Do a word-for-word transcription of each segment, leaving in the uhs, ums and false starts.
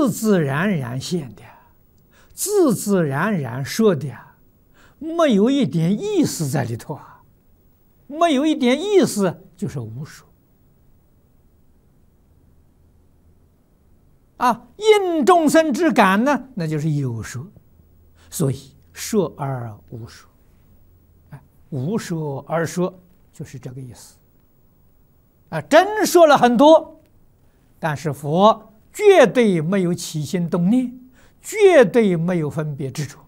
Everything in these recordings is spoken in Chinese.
自自然然现的，自自然然说的，没有一点意思在里头啊，没有一点意思就是无说啊。应众生之感呢，那就是有说，所以说而无说，啊，无说而说就是这个意思啊。真说了很多，但是佛绝对没有起心动念，绝对没有分别执着。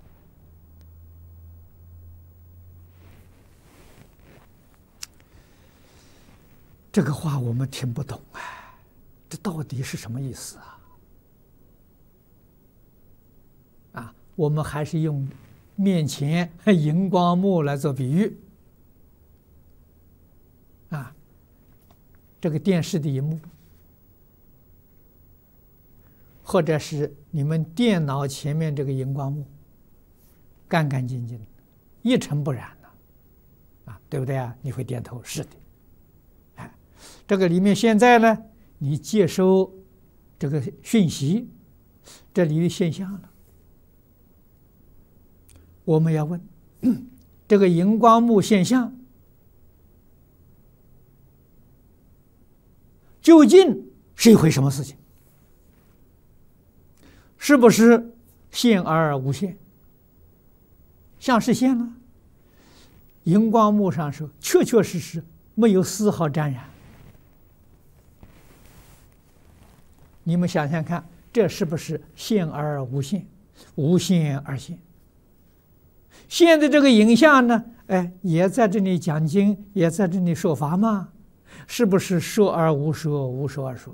这个话我们听不懂啊，这到底是什么意思啊？啊，我们还是用面前荧光幕来做比喻啊，这个电视的荧幕，或者是你们电脑前面这个荧光幕，干干净净，一尘不染的，啊，对不对啊？你会点头，是的。哎，这个里面现在呢，你接收这个讯息，这里有现象了。我们要问，这个荧光幕现象究竟是一回什么事情？是不是现而无现？像是现了，荧光幕上说确确实实没有丝毫沾染。你们想想看，这是不是现而无现，无现而现？现在这个影像呢，哎，也在这里讲经，也在这里说法嘛，是不是说而无说，无说而说？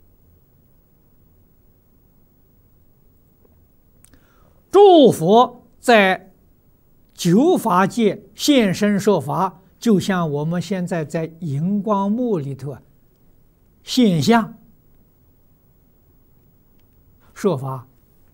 诸佛在九法界现身说法，就像我们现在在荧光幕里头啊现象说法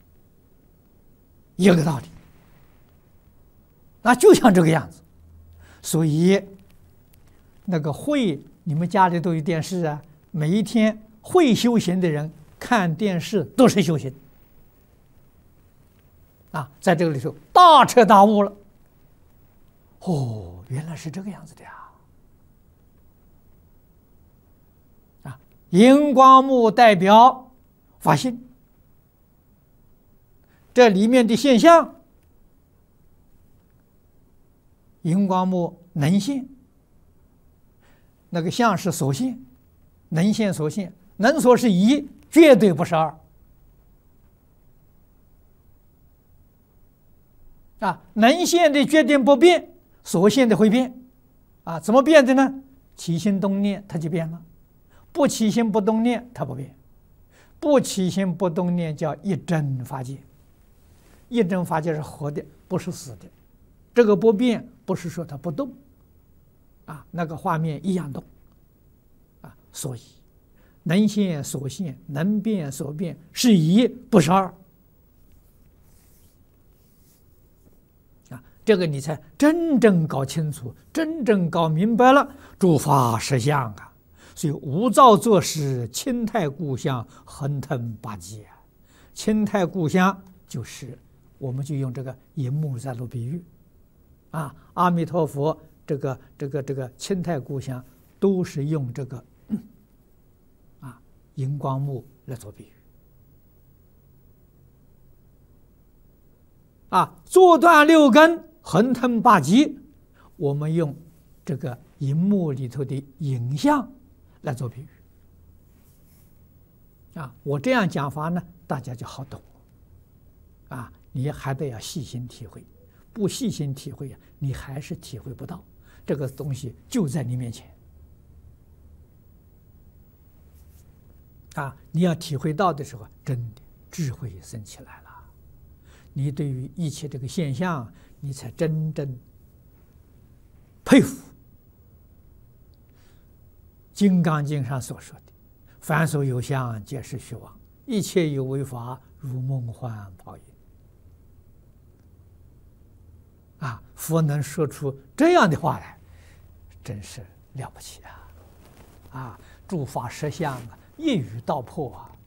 一个道理，那就像这个样子。所以那个会，你们家里都有电视啊，每一天会修行的人看电视都是修行啊，在这个里头大彻大悟了。哦，原来是这个样子的呀！啊，荧光幕代表法性，这里面的现象，荧光幕能现，那个相是所现，能现所现，能所是一，绝对不是二。啊，能现的决定不变，所现的会变，啊，怎么变的呢？起心动念它就变了，不起心不动念它不变，不起心不动念叫一真法界，一真法界是活的，不是死的。这个不变不是说它不动，啊，那个画面一样动，啊，所以能现所现，能变所变是一，不是二。这个你才真正搞清楚，真正搞明白了诸法实相啊！所以无造作事，清泰故乡，恒腾八极啊！清泰故乡就是我们就用这个荧幕在做比喻啊，阿弥陀佛，这个这个这个清泰故乡都是用这个、嗯、啊荧光幕来做比喻。啊，坐断六根，恒腾八极，我们用这个荧幕里头的影像来做比喻。啊，我这样讲法呢，大家就好懂。啊，你还得要细心体会，不细心体会啊，你还是体会不到这个东西就在你面前。啊，你要体会到的时候，真的智慧升起来了。你对于一切这个现象，你才真正佩服《金刚经》上所说的“凡所有相，皆是虚妄；一切有为法，如梦幻泡影。”啊，佛能说出这样的话来，真是了不起啊！啊，诸法实相啊，一语道破啊！